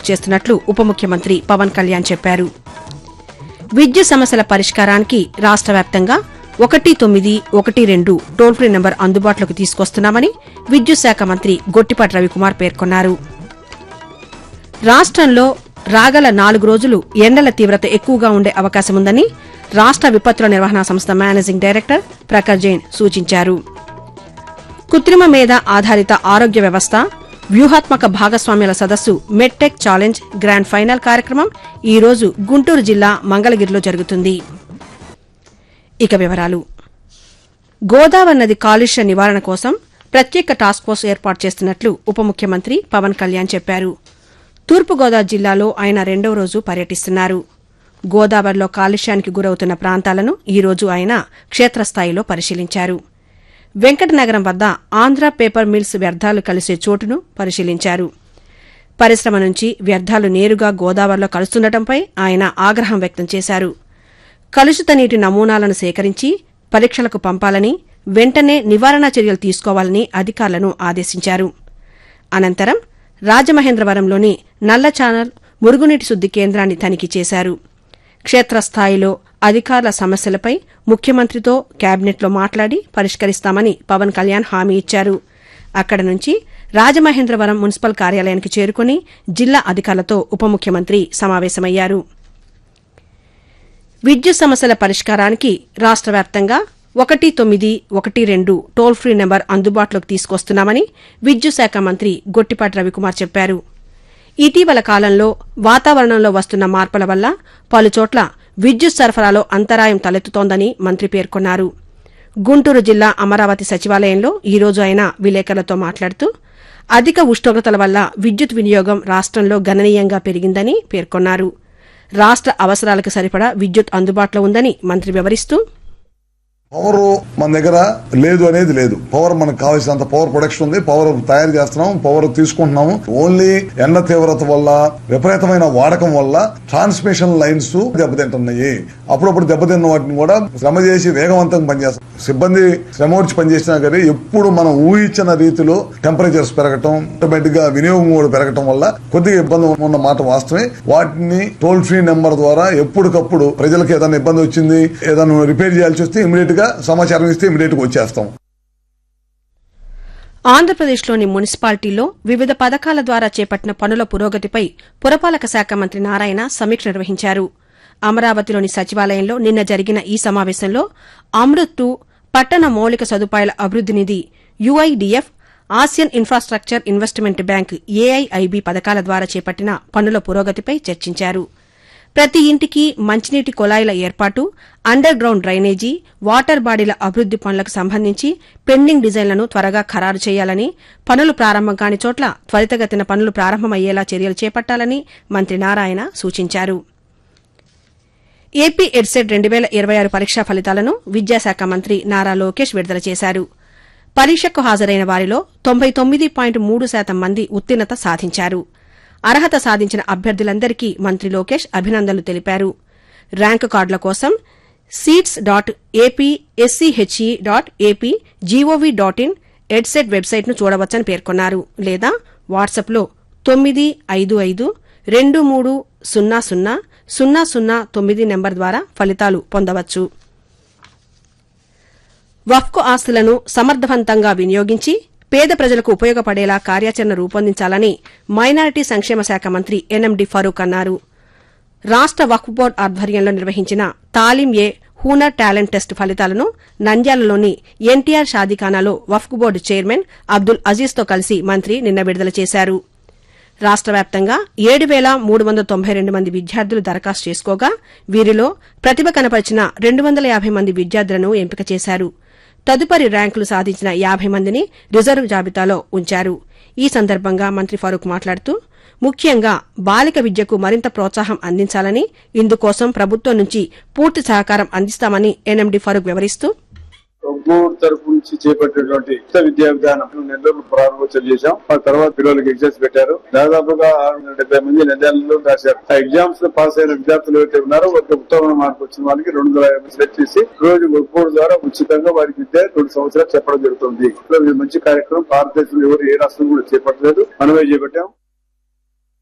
చేస్తున్నట్లు ఉప ముఖ్యమంత్రి పవన్ కళ్యాణ్ చెప్పారు. విద్యుత్ సమస్యల పరిష్కారానికి రాష్ట వ్యాప్తంగా 1912 టోల్ ఫ్రీ నెంబర్ అందుబాటులోకి తీసుకొస్తున్నామని విద్యుత్ శాఖ మంత్రి గొట్టిపాటి రవికుమార్ పేర్కొన్నారు. రాష్టంలో రాగల 4 రోజులు ఎండల తీవ్రత ఎక్కువగా ఉండే అవకాశముందని రాష్ట విపత్తుల నిర్వహణ సంస్థ మేనేజింగ్ డైరెక్టర్ ప్రకాష్ జైన్ సూచించారు. కృత్రిమ మేధ ఆధారిత ఆరోగ్య వ్యవస్థ వ్యూహాత్మక భాగస్వామ్యాల సదస్సు మెడ్టెక్ ఛాలెంజ్ గ్రాండ్ ఫైనల్ కార్యక్రమం ఈ రోజు గుంటూరు జిల్లా మంగళగిరిలో జరుగుతుంది. ఇక వివరాలు. గోదావరి నది కాలుష్య నివారణ కోసం ప్రత్యేక టాస్క్ ఫోర్స్ ఏర్పాటు చేస్తున్నట్లు ఉప ముఖ్యమంత్రి పవన్ కళ్యాణ్ చెప్పారు. తూర్పుగోదావరి జిల్లాలో ఆయన 2వ రోజు పర్యటిస్తున్నారు. గోదావరిలో కాలుష్యానికి గురవుతున్న ప్రాంతాలను ఈ రోజు ఆయన క్షేత్రస్థాయిలో పరిశీలించారు. వెంకటనగరం వద్ద ఆంధ్ర పేపర్ మిల్స్ వ్యర్థాలు కలిసే చోటును పరిశీలించారు. పరిశ్రమ నుంచి వ్యర్థాలు నేరుగా గోదావరిలో కలుస్తుండటంపై ఆయన ఆగ్రహం వ్యక్తం చేశారు. కలుషిత నీటి నమూనాలను సేకరించి పరీక్షలకు పంపాలని, వెంటనే నివారణ చర్యలు తీసుకోవాలని అధికారులను ఆదేశించారు. అనంతరం రాజమహేంద్రవరంలోని నల్ల ఛానల్ మురుగునీటి శుద్ది కేంద్రాన్ని తనిఖీ చేశారు. క్షేత్రస్థాయిలో అధికారుల సమస్యలపై ముఖ్యమంత్రితో కేబినెట్లో మాట్లాడి పరిష్కరిస్తామని పవన్ కళ్యాణ్ హామీ ఇచ్చారు. అక్కడి నుంచి రాజమహేంద్రవరం మున్సిపల్ కార్యాలయానికి చేరుకుని జిల్లా అధికారులతో ఉప ముఖ్యమంత్రి సమావేశమయ్యారు. విద్యుత్ సమస్యల పరిష్కారానికి రాష్ట వ్యాప్తంగా 1912 టోల్ ఫ్రీ నెంబర్ అందుబాటులోకి తీసుకొస్తున్నామని విద్యుత్ శాఖ మంత్రి గొట్టిపాటి రవికుమార్ చెప్పారు. ఇటీవల కాలంలో వాతావరణంలో వస్తున్న మార్పుల వల్ల పలుచోట్ల విద్యుత్ సరఫరాలో అంతరాయం తలెత్తుతోందని మంత్రి పేర్కొన్నారు. గుంటూరు జిల్లా అమరావతి సచివాలయంలో ఈ రోజు ఆయన విలేకరులతో మాట్లాడుతూ అధిక ఉష్ణోగ్రతల వల్ల విద్యుత్ వినియోగం రాష్టంలో గణనీయంగా పెరిగిందని పేర్కొన్నారు. రాష్ట అవసరాలకు సరిపడా విద్యుత్ అందుబాటులో ఉందని మంత్రి వివరిస్తూ పవర్ మన దగ్గర లేదు అనేది లేదు. పవర్ మనకు కావాల్సినంత పవర్ ప్రొడక్షన్ ఉంది. పవర్ తయారు చేస్తున్నాం, పవర్ తీసుకుంటున్నాము. ఓన్లీ ఎండ తీవ్రత వల్ల, విపరీతమైన వాడకం వల్ల ట్రాన్స్మిషన్ లైన్స్ దెబ్బతింటున్నాయి. అప్పుడప్పుడు దెబ్బతిన్న వాటిని కూడా శ్రమ చేసి వేగవంతంగా పనిచేస్తాం. సిబ్బంది శ్రమ వచ్చి పనిచేసినా కానీ ఎప్పుడు మనం ఊహించిన రీతిలో టెంపరేచర్స్ పెరగటం, ఆటోమేటిక్ గా వినియోగం కూడా పెరగటం వల్ల కొద్దిగా ఇబ్బంది ఉన్న మాట వాస్తవమే. వాటిని టోల్ ఫ్రీ నెంబర్ ద్వారా ఎప్పటికప్పుడు ప్రజలకు ఏదైనా ఇబ్బంది వచ్చింది, ఏదైనా రిపేర్ చేయాల్సి వస్తే ఇమీడియట్ గా సమాచారం ఇస్తే ఇమీడియట్ గా వచ్చేస్తాం. ఆంధ్రప్రదేశ్లోని మున్సిపాలిటీల్లో వివిధ పథకాల ద్వారా చేపట్టిన పనుల పురోగతిపై పురపాలక శాఖ మంత్రి నారాయణ సమీక్ష నిర్వహించారు. అమరావతిలోని సచివాలయంలో నిన్న జరిగిన ఈ సమావేశంలో అమృత్ 2 పట్టణ మౌలిక సదుపాయాల అభివృద్ది నిధి UIDF, Asian infrastructure investment bank AIIB పథకాల ద్వారా చేపట్టిన పనుల పురోగతిపై చర్చించారు. ప్రతి ఇంటికి మంచినీటి కుళాయిల ఏర్పాటు, అండర్ గ్రౌండ్ డ్రైనేజీ, వాటర్ బాడీల అభివృద్ది పనులకు సంబంధించి పెండింగ్ డిజైన్లను త్వరగా ఖరారు చేయాలని, పనులు ప్రారంభం కాని చోట్ల త్వరితగతిన పనులు ప్రారంభమయ్యేలా చర్యలు చేపట్టాలని మంత్రి నారాయణ సూచించారు. ఏపీ ఎడ్సెట్ 2026 పరీక్షా ఫలితాలను విద్యాశాఖ మంత్రి నారా లోకేష్ విడుదల చేశారు. పరీక్షకు హాజరైన వారిలో 99.3% మంది ఉత్తీర్ణత సాధించారు. అర్హత సాధించిన అభ్యర్థులందరికీ మంత్రి లోకేష్ అభినందనలు తెలిపారు. ర్యాంకు కార్డుల కోసం seats.apsche.ap.gov.in ఎడ్సెట్ వెబ్సైట్ను చూడవచ్చని పేర్కొన్నారు. లేదా వాట్సాప్లో 95523000009 నెంబర్ ద్వారా ఫలితాలు పొందవచ్చు. వక్ఫ్ ఆస్తులను సమర్థవంతంగా వినియోగించి పేద ప్రజలకు ఉపయోగపడేలా కార్యాచరణ రూపొందించాలని మైనారిటీ సంక్షేమ శాఖ మంత్రి ఎన్ఎండి ఫరూక్ అన్నారు. రాష్ట వక్ఫ్ బోర్డు ఆధ్వర్యంలో నిర్వహించిన తాలీం-ఏ హూనర్ టాలెంట్ టెస్ట్ ఫలితాలను నంద్యాలలోని ఎన్టీఆర్ షాదీఖానాలో వక్ఫ్ బోర్డు చైర్మన్ అబ్దుల్ అజీజ్తో కలిసి మంత్రి నిన్న విడుదల చేశారు. రాష్ట వ్యాప్తంగా 7,392 మంది విద్యార్థులు దరఖాస్తు చేసుకోగా వీరిలో ప్రతిభ కనపరిచిన 250 మంది విద్యార్థులను ఎంపిక చేశారు. తదుపరి ర్యాంకులు సాధించిన 50 మందిని రిజర్వ్ జాబితాలో ఉంచారు. ఈ సందర్భంగా మంత్రి ఫరూక్ మాట్లాడుతూ ముఖ్యంగా బాలిక విద్యకు మరింత ప్రోత్సాహం అందించాలని, ఇందుకోసం ప్రభుత్వం నుంచి పూర్తి సహకారం అందిస్తామని ఎన్ఎండి ఫరూక్ వివరిస్తూ బోర్డు తరపు నుంచి చేపట్టేటువంటి విద్యా విధానం నెల్లూరు ప్రారంభోత్సవం చేశాం. ఆ తర్వాత పిల్లలకి ఎగ్జామ్స్ పెట్టారు. దాదాపుగా 670 మంది నెల్లూరులో రాశారు. ఆ ఎగ్జామ్స్ లో పాస్ అయిన విద్యార్థులు ఎవరైతే ఉన్నారో వారికి ఉత్తమ మార్పు వచ్చిన వాళ్ళకి 250 సెలెక్ట్ చేసి రోజు బోర్డు ద్వారా ఉచితంగా వారికి విద్య 2 సంవత్సరాలు చెప్పడం జరుగుతుంది. మంచి కార్యక్రమం భారతదేశంలో ఎవరు ఏ రాష్ట్రం కూడా చేపట్టలేదు, మనమే చేపట్టాం.